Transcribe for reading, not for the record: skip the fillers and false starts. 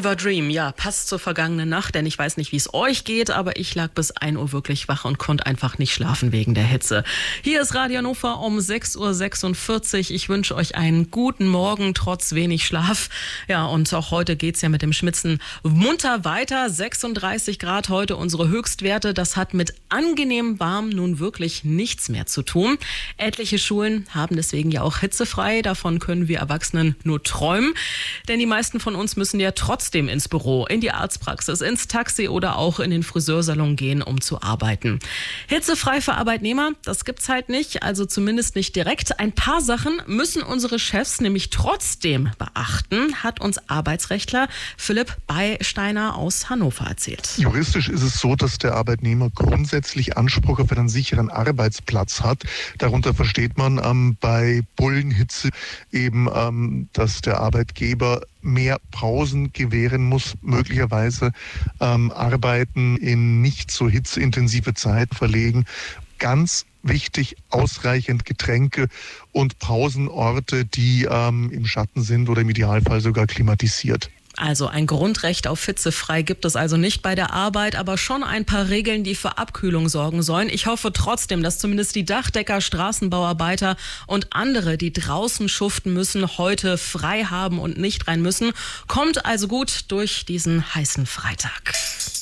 Fever Dream, ja, passt zur vergangenen Nacht, denn ich weiß nicht, wie es euch geht, aber ich lag bis 1 Uhr wirklich wach und konnte einfach nicht schlafen wegen der Hitze. Hier ist Radio Hannover um 6.46 Uhr. Ich wünsche euch einen guten Morgen, trotz wenig Schlaf. Ja, und auch heute geht's ja mit dem Schwitzen munter weiter. 36 Grad heute unsere Höchstwerte. Das hat mit angenehm warm nun wirklich nichts mehr zu tun. Etliche Schulen haben deswegen ja auch hitzefrei. Davon können wir Erwachsenen nur träumen. Denn die meisten von uns müssen ja trotzdem ins Büro, in die Arztpraxis, ins Taxi oder auch in den Friseursalon gehen, um zu arbeiten. Hitzefrei für Arbeitnehmer, das gibt's halt nicht, also zumindest nicht direkt. Ein paar Sachen müssen unsere Chefs nämlich trotzdem beachten, hat uns Arbeitsrechtler Philipp Beisteiner aus Hannover erzählt. Juristisch ist es so, dass der Arbeitnehmer grundsätzlich Anspruch auf einen sicheren Arbeitsplatz hat. Darunter versteht man bei Bullenhitze eben, dass der Arbeitgeber mehr Pausen gewähren muss, möglicherweise Arbeiten in nicht so hitzeintensive Zeit verlegen. Ganz wichtig, ausreichend Getränke und Pausenorte, die im Schatten sind oder im Idealfall sogar klimatisiert. Also ein Grundrecht auf hitzefrei gibt es also nicht bei der Arbeit, aber schon ein paar Regeln, die für Abkühlung sorgen sollen. Ich hoffe trotzdem, dass zumindest die Dachdecker, Straßenbauarbeiter und andere, die draußen schuften müssen, heute frei haben und nicht rein müssen. Kommt also gut durch diesen heißen Freitag.